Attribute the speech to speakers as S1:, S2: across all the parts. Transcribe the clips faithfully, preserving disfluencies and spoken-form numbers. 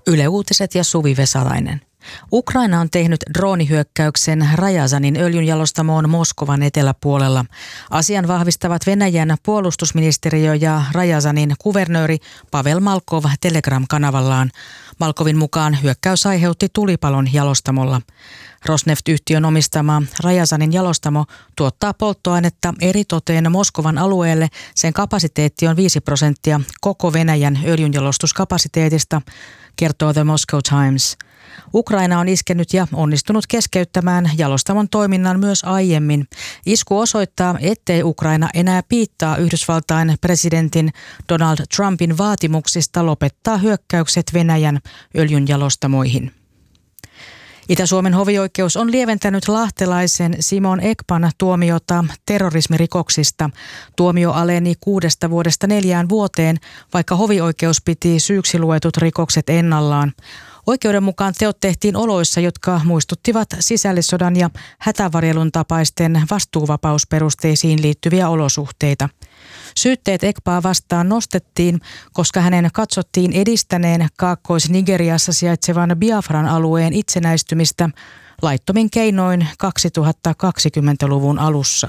S1: Yle Uutiset ja Suvi Vesalainen. Ukraina on tehnyt droonihyökkäyksen Rajazanin öljynjalostamoon Moskovan eteläpuolella. Asian vahvistavat Venäjän puolustusministeriö ja Rajazanin kuvernööri Pavel Malkov Telegram-kanavallaan. Malkovin mukaan hyökkäys aiheutti tulipalon jalostamolla. Rosneft-yhtiön omistama Rajazanin jalostamo tuottaa polttoainetta eritoten Moskovan alueelle. Sen kapasiteetti on viisi prosenttia koko Venäjän öljynjalostuskapasiteetista, kertoo The Moscow Times. Ukraina on iskenyt ja onnistunut keskeyttämään jalostamon toiminnan myös aiemmin. Isku osoittaa, ettei Ukraina enää piittaa Yhdysvaltain presidentin Donald Trumpin vaatimuksista lopettaa hyökkäykset Venäjän öljynjalostamoihin. Itä-Suomen hovioikeus on lieventänyt lahtelaisen Simon Ekpan tuomiota terrorismirikoksista. Tuomio aleni kuudesta vuodesta neljään vuoteen, vaikka hovioikeus piti syyksi luetut rikokset ennallaan. Oikeuden mukaan teot tehtiin oloissa, jotka muistuttivat sisällissodan ja hätävarjelun tapaisten vastuuvapausperusteisiin liittyviä olosuhteita. Syytteet Ekpaa vastaan nostettiin, koska hänen katsottiin edistäneen Kaakkois-Nigeriassa sijaitsevan Biafran alueen itsenäistymistä laittomin keinoin kaksituhattakaksikymmentäluvun alussa.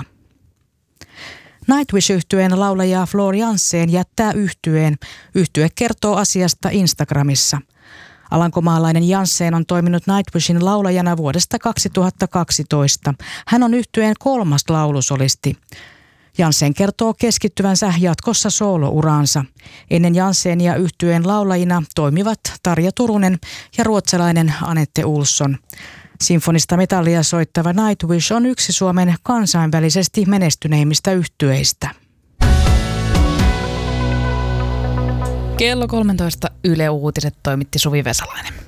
S1: Nightwish-yhtyeen laulaja Floor Jansen jättää yhtyeen. Yhtye kertoo asiasta Instagramissa. Alankomaalainen Jansen on toiminut Nightwishin laulajana vuodesta kaksituhattakaksitoista. Hän on yhtyeen kolmas laulusolisti. Jansen kertoo keskittyvänsä jatkossa soolouraansa. Ennen Jansenia yhtyeen laulajina toimivat Tarja Turunen ja ruotsalainen Anette Olsson. Sinfonista metallia soittava Nightwish on yksi Suomen kansainvälisesti menestyneimmistä yhtyeistä.
S2: Kello kolmetoista Yle Uutiset toimitti Suvi Vesalainen.